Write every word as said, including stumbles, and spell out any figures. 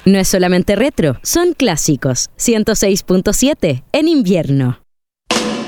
No es solamente retro, son clásicos. ciento seis punto siete en invierno.